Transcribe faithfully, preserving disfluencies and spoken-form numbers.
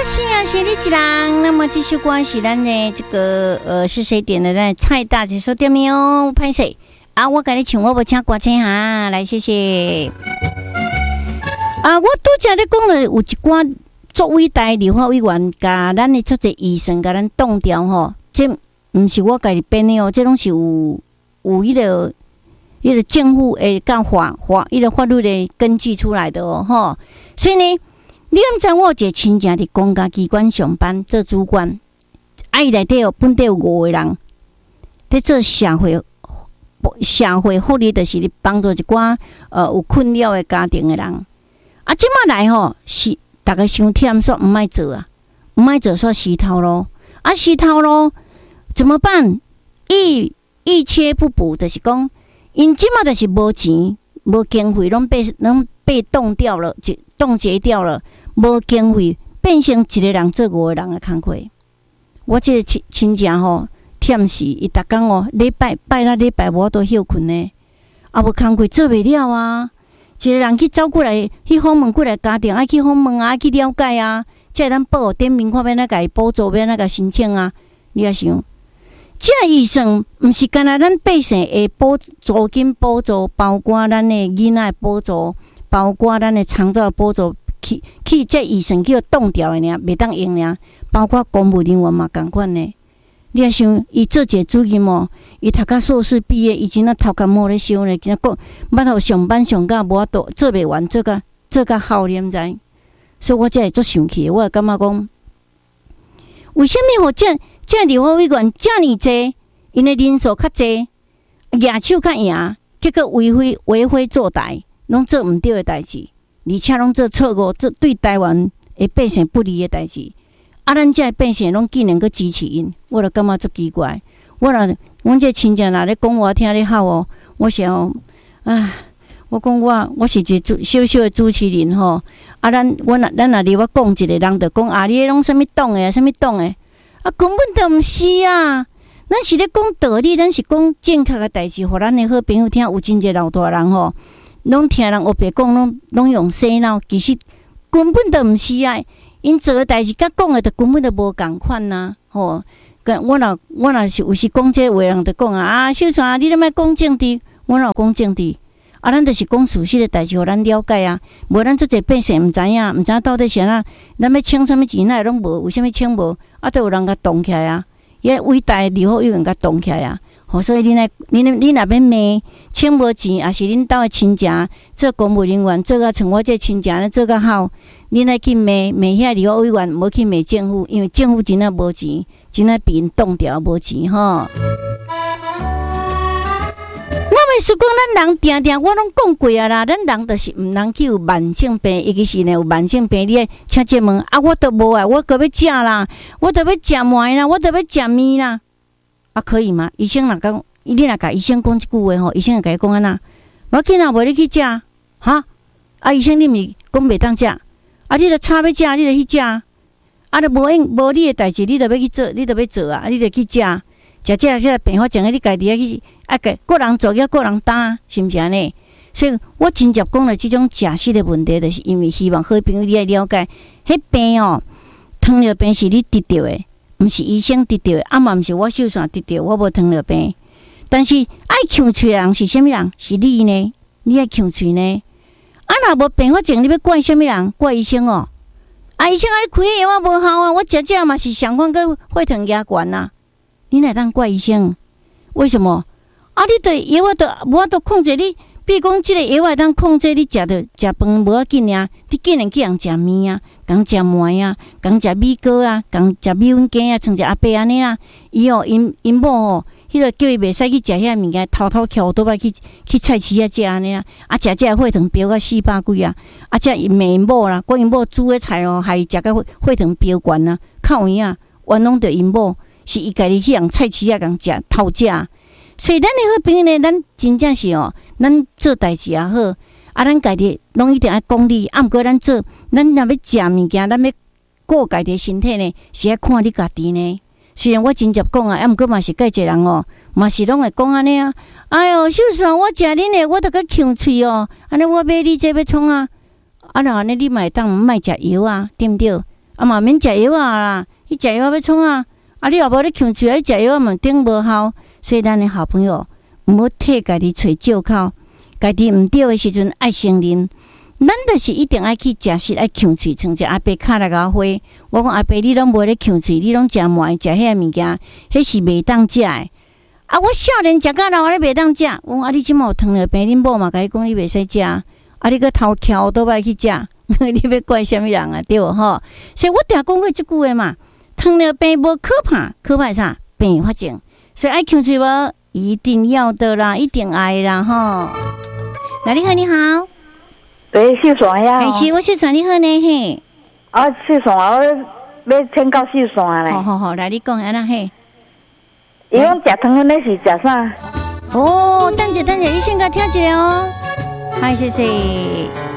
是啊，是你一人。那么这首歌是咱的这个呃是谁点的？咱蔡大姐说点没有？拍谁啊？我给你唱，我不请歌星哈，来谢谢。啊，我拄则咧讲了，有一寡作为大立法委员，甲咱的出席医生，甲咱冻掉吼，这毋是我家己编的哦，这拢是有有迄个迄个政府诶，甲法法迄个法律的根据出来的哦，吼。所以呢。你毋知我有一个亲戚伫公家机关上班做主管，啊伊内底有本地有五个人，伫做社会社会福利，就是咧帮助一寡呃有困扰的家庭的人。啊，即摆来吼是逐个伤忝，说毋爱做啊，毋爱做说死头路，啊死头路怎么办？一一切不补，就是讲，因即摆就是无钱，无经费，拢被拢被冻掉了，就冻结掉了。无经费，变成一个人做五个人的工课。我这个亲亲戚吼，忝死，伊逐工哦，礼拜拜到礼拜我都休困呢，啊无工课做袂了啊！一个人去走过来，去访问过来家庭，爱去访问啊，爱去了解啊，才会咱报点名看要哪个补助，要哪个申请啊？你啊想，这预算毋是干那咱百姓的补助金补助，包括咱的囡仔的补助，包括咱的长照的补助。去去，这医生叫冻掉的呢，袂当用呢。包括公务人员嘛，共款呢。你啊想，伊做一个主任哦，伊读到硕士毕业，以前那头壳摸咧烧咧，今仔讲捌头上班上到无法度做袂完，做甲做甲耗念知。所以我才会足生气，我会感觉讲，为什么吼这这立法委员这么济，因的人数较济，举手较赢，结果为非为非作歹，拢做毋对的代志。而且拢做错误，做对台湾的百姓不利的代志，啊，咱这百姓拢竟然去支持因，我就感觉足奇怪。我若阮这亲戚若咧讲我听咧好哦，我想，啊，我讲我我是一个主小小的主持人吼，啊，咱我若咱若离我讲一个人就讲啊，你迄拢啥物党诶，啥物党诶，啊，根本就毋是啊。咱是咧讲道理，咱是讲正确的代志，互咱的好朋友听。有真侪老大人吼。拢听人黑白讲，拢拢用洗脑，其实根本就毋是啊！因做诶代志，甲讲诶，就根本就无共款呐。吼，我若我若是有时讲这话，人就讲啊，啊，小川，你咧莫讲政治，我若讲政治，啊，咱就是讲事实诶代志，互咱了解啊。无咱做者百姓毋知影，毋知影到底是安怎，咱要请啥物钱，咱拢无，为虾米请无？啊，都有人甲动起来啊！伊伟大诶立法委员甲动起来啊！哦，所以你来，你你若要骂，请无钱，也是恁兜的亲戚做公务人员，做甲像我这亲戚咧做甲好，恁来去骂骂遐立法委员，无去骂政府，因为政府真诶无钱，真诶比因冻掉无钱吼。我袂说讲咱人定定，我拢讲过啊啦，咱人就是毋能去有慢性病，尤其是呢有慢性病，你请这问啊，我都无啊，我搁要食啦，我都要食糜啦，我都要食面啦。啊，可以吗？医生若讲，你若甲医生讲一句话吼，医生会甲你讲安那？无要紧啊，无你去食哈？啊，医生你毋是讲袂当食？啊，你著差要食，你著去食。啊，著无用无你诶代志，你著要去做，你著要做啊，你著去食。食食去病发症，你家己啊去啊个个人做，叫个人担，是毋是安尼？所以我真接讲了即种食食诶问题，就是因为希望好朋友你来了解，迄病哦，糖尿病是你得到诶。毋是医生得到的，啊嘛毋是我秀山得到，我无糖尿病。但是爱呛喙的人是啥物人？是你呢？你爱呛喙呢？啊，若无并发症，你要怪啥物人？怪医生哦。啊，医生爱开药啊无效啊，我食食嘛是相关个血糖压悬啊。你哪当怪医生？为什么？啊，你对药啊，都无法度控制你。比如讲，即个药啊，当控制你食着食饭无要紧啊，你竟然去人食面啊，讲食糜啊，讲食米糕啊，讲食米粉羹啊，像只阿伯安尼啊，伊哦，因因某哦，迄个叫伊袂使去食遐物件，偷偷翘倒来去去菜市啊食安尼啊，啊食食血糖飙到四百几啊，啊则伊骂因某啦，讲因某煮的菜哦，害伊食到血糖飙悬啊，靠伊啊，冤枉着因某，是伊家己去人菜市啊共食偷食。所以咱的好朋友呢，咱真正是哦，咱做代志也好，啊，咱家己拢一定爱讲理。啊，毋过咱做，咱若要食物件，咱要顾家己身体呢，是爱看你家己呢。虽然我真接讲啊，啊，毋过嘛是介济人哦，嘛是拢会讲安尼啊。哎哟，秀爽，我食恁的，我得个呛喙哦。安尼我买你这要创啊？啊，若安尼你嘛会当莫食药啊，对毋对？ 啊嘛免食药啊啦，伊食药要创啊，啊你若无咧呛喙，啊食药嘛顶无效，所以咱的好朋友毋好替家己找借口，家己毋对的时阵爱承认。咱就是一定爱去食食爱呛喙，像只阿伯卡来甲我花，我讲阿伯你拢无咧呛喙，你拢食糜食遐物件，迄是袂当食的。啊，我少年食到老，我咧袂当食。我讲啊，你即满有糖尿病，恁某嘛甲你讲你袂使食，啊，你搁偷翘倒摆去食，你要怪啥物人啊？对无吼？所以我定讲过即句话嘛，糖尿病无可怕，可怕啥？并发症。所以爱呛喙无，一定要的啦，一定爱啦吼。来，你好，你好。 对，四线呀。 是，我四线，你好呢嘿。 啊，四线啊，我要迁到四线咧。 好好好，来你讲安那嘿。 伊讲食糖迄个是食啥？ 哦，等者等者，你先甲听一下哦。嗨，谢谢。